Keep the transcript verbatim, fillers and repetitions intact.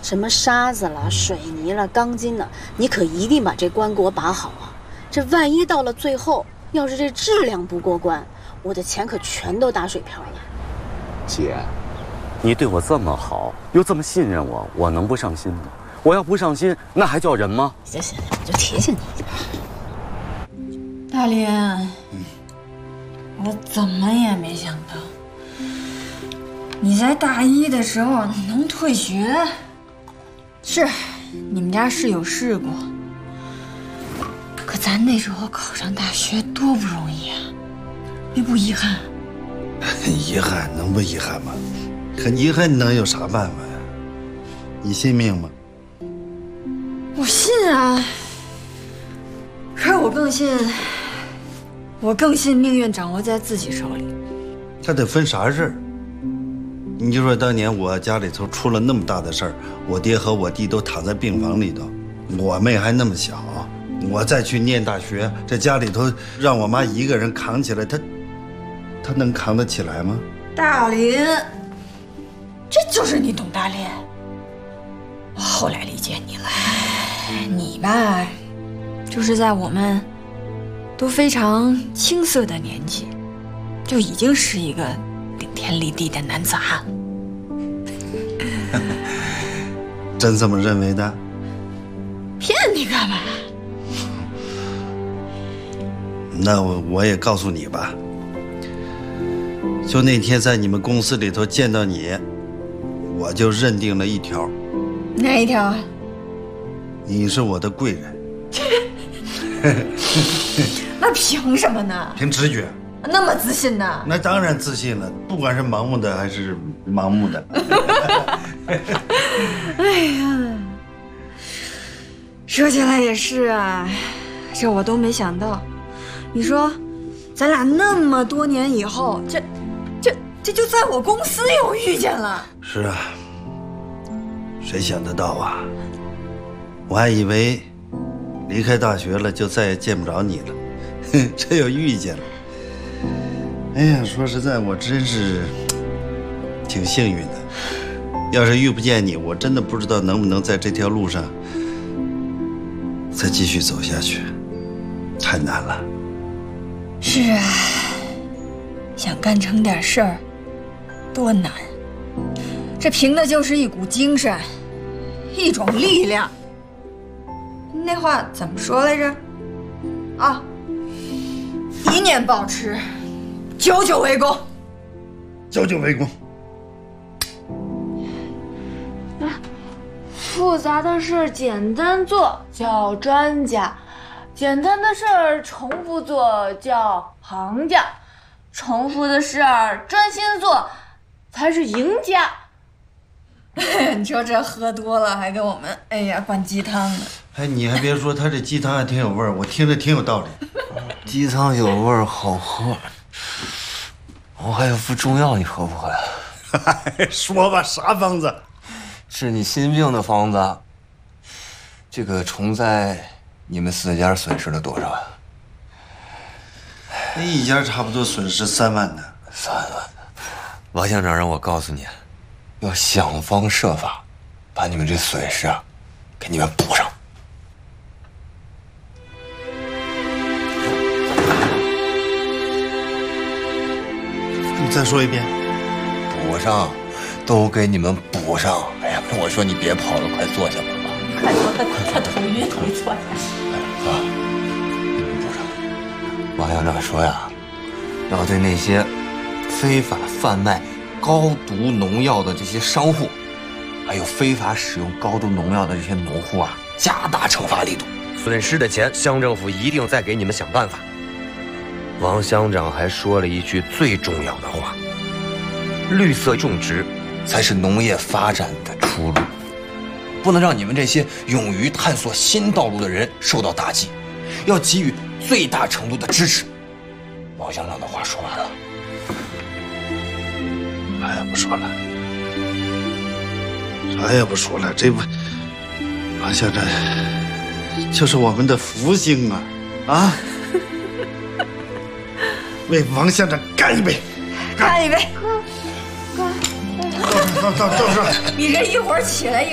什么沙子了、水泥了、钢筋了，你可一定把这关给我把好啊！这万一到了最后，要是这质量不过关，我的钱可全都打水漂了。 姐，你对我这么好，又这么信任我，我能不上心吗？我要不上心，那还叫人吗？ 行行行，我就提醒你一下。 大林，嗯，我怎么也没想到，你在大一的时候能退学。是，你们家是有试过，可咱那时候考上大学多不容易啊，你不遗憾？ 遗憾能不遗憾吗？可遗憾能有啥办法呀？你信命吗？ 我信啊，可是我更信，我更信命运掌握在自己手里。 他得分啥事儿？你就说当年我家里头出了那么大的事儿，我爹和我弟都躺在病房里头，我妹还那么小，我再去念大学，这家里头让我妈一个人扛起来，她她能扛得起来吗？ 大林，这就是你懂大林。我后来理解你了，你吧，就是在我们都非常青涩的年纪，就已经是一个顶天立地的男子汉。 真这么认为的？ 骗你干嘛？ 那我我也告诉你吧，就那天在你们公司里头见到你，我就认定了一条。 哪一条啊？ 你是我的贵人。 那凭什么呢？ 凭直觉。 那么自信呢？ 那当然自信了，不管是盲目的还是盲目的。 哎呀，说起来也是啊，这我都没想到。你说，咱俩那么多年以后，这、这、这就在我公司又遇见了。 是啊，谁想得到啊？我还以为离开大学了就再也见不着你了，这又遇见了。哎呀，说实在，我真是挺幸运的。要是遇不见你，我真的不知道能不能在这条路上再继续走下去，太难了。 是啊，想干成点事儿，多难。这凭的就是一股精神，一种力量。那话怎么说来着？啊，一念保持，久久为功。 久久为功。 复杂的事简单做叫专家，简单的事儿重复做叫行家，重复的事儿专心做才是赢家。 你说这喝多了还给我们哎呀灌鸡汤呢。 哎，你还别说，他这鸡汤还挺有味儿，我听着挺有道理。 鸡汤有味儿，好喝。我还有副中药，你喝不喝呀？ 说吧，啥方子？ 治你心病的方子。这个虫灾，你们四家损失了多少呀？ 那一家差不多损失三万呢。 三万。王乡长让我告诉你，要想方设法把你们这损失啊，给你们补上。 你再说一遍。 补上，都给你们补上。哎呀，我说你别跑了，快坐下吧。 快坐，他他头晕，你坐下。 啊，补上。王乡长说呀，要对那些非法贩卖高毒农药的这些商户，还有非法使用高毒农药的这些农户啊，加大惩罚力度。 损失的钱，乡政府一定再给你们想办法。王乡长还说了一句最重要的话：绿色种植才是农业发展的出路，不能让你们这些勇于探索新道路的人受到打击，要给予最大程度的支持。王乡长的话说完了， 啥也不说了，啥也不说了，这不，王乡长就是我们的福星啊！啊！为王乡长干一杯！ 干一杯！ 到到到到时候， 你这一会儿起来。